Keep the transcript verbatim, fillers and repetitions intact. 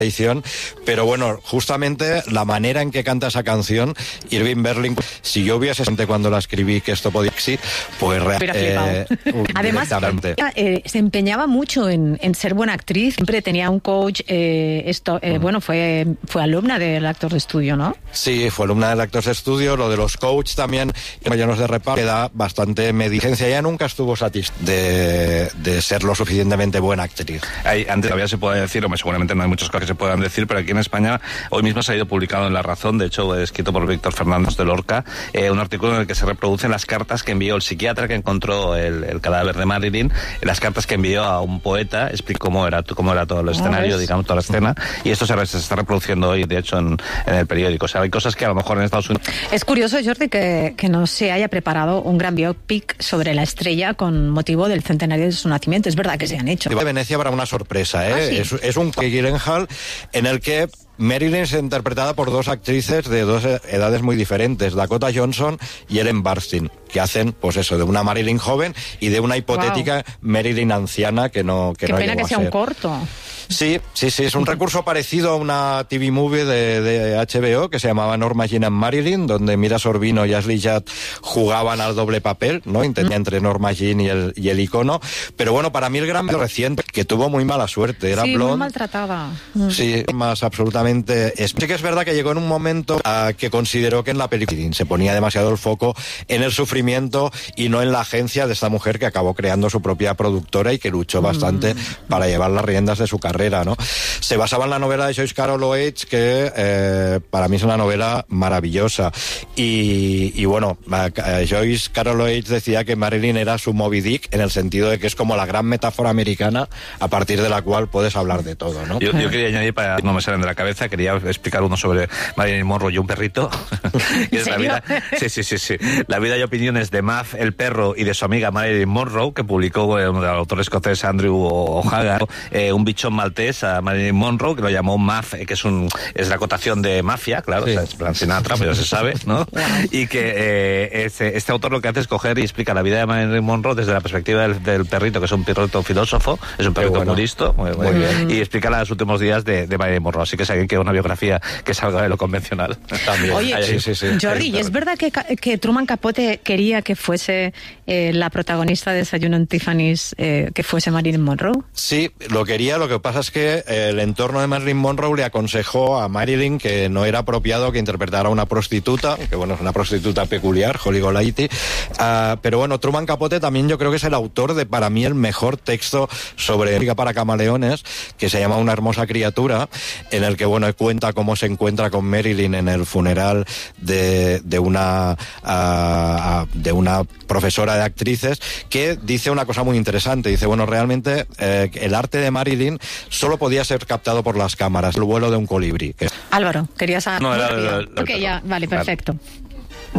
edición, pero bueno, justamente la manera en que canta esa canción, Irving Berlin, si yo hubiese sentido cuando la escribí que esto podía existir, pues eh, además eh, se empeñaba mucho en, en ser buena actriz, siempre tenía un coach, eh, esto, eh, mm. bueno, fue, fue alumna del Actors Studio, ¿no? Sí, fue alumna del Actors Studio, lo de los coach también, llenos de reparto, que da bastante medicencia, ella nunca estuvo satisfecha de, de ser lo suficientemente buena actriz. Hay, antes todavía se puede decir, o seguramente no hay muchas cosas que se puedan decir, pero aquí en España hoy mismo se ha ido publicado en La Razón, de hecho escrito por Víctor Fernández de Lorca, eh, un artículo en el que se reproducen las cartas que envió el psiquiatra que encontró el, el cadáver de Marilyn, las cartas que envió a un poeta, explica cómo era, cómo era todo el escenario, digamos, toda la escena, y esto se, se está reproduciendo hoy, de hecho, en, en el periódico. O sea, hay cosas que a lo mejor en Estados Unidos... Es curioso, Jordi, que, que no se haya preparado un gran biopic sobre la estrella con motivo del centenario de su nacimiento. Es verdad que se han hecho. De Venecia habrá una sorpresa, ¿eh? ¿Ah, sí? es, es un Gyllenhaal en el que Marilyn es interpretada por dos actrices de dos edades muy diferentes, Dakota Johnson y Ellen Burstyn, que hacen, pues eso, de una Marilyn joven y de una hipotética wow. Marilyn anciana que no que Qué no pena llegó que sea a ser. un corto. Sí, sí, sí, es un recurso parecido a una T V movie de, de H B O que se llamaba Norma Jean and Marilyn, donde Mira Sorvino y Ashley Judd jugaban al doble papel, ¿no? Intenté entre Norma Jean y el, y el icono. Pero bueno, para mí el gran reciente, que tuvo muy mala suerte, era sí, Blonde. muy maltratada. Sí, más absolutamente... Sí que es verdad que llegó en un momento uh, que consideró que en la película se ponía demasiado el foco en el sufrimiento y no en la agencia de esta mujer que acabó creando su propia productora y que luchó bastante mm. para llevar las riendas de su carrera, ¿no? Se basaba en la novela de Joyce Carol Oates, que eh, para mí es una novela maravillosa. Y, y bueno, uh, Joyce Carol Oates decía que Marilyn era su Moby Dick, en el sentido de que es como la gran metáfora americana a partir de la cual puedes hablar de todo, ¿no? Yo, yo quería añadir, para no me salen de la cabeza, quería explicar uno sobre Marilyn Monroe y un perrito. Y es la vida, sí, sí, sí, sí. La vida y opiniones de Muff, el perro, y de su amiga Marilyn Monroe, que publicó eh, uno del autor escocés Andrew O'Hagan, eh, un bichón maltés a Marilyn Monroe, que lo llamó Muff, eh, que es un es la acotación de mafia, claro, sí. O sea, es plan Sinatra, pero ya se sabe, ¿no? Y que eh, este, este autor lo que hace es coger y explica la vida de Marilyn Monroe desde la perspectiva del, del perrito, que es un perrito filósofo, es un perrito bueno. muy listo, muy, muy, muy bien, y explica los últimos días de, de Marilyn Monroe. Así que si alguien quiere una biografía que salga de lo convencional, también. Oye, Ahí, sí, sí, sí. Jordi, ¿y es verdad que, que Truman Capote quería que fuese eh, la protagonista de Desayuno en Tiffany's, eh, que fuese Marilyn Monroe? Sí, lo quería, lo que pasa es que el entorno de Marilyn Monroe le aconsejó a Marilyn que no era apropiado que interpretara a una prostituta, que bueno, es una prostituta peculiar, Holly Golightly, uh, pero bueno, Truman Capote también yo creo que es el autor de, para mí, el mejor texto sobre música para camaleones, que se llama Una hermosa criatura, en el que, bueno, cuenta cómo se encuentra con Marilyn en el funeral de, de una uh, de una profesora de actrices, que dice una cosa muy interesante, dice, bueno, realmente eh, el arte de Marilyn solo podía ser captado por las cámaras, el vuelo de un colibrí. Que... Álvaro, querías... No, era, era, era, era, ok, ya, vale, perfecto. Vale.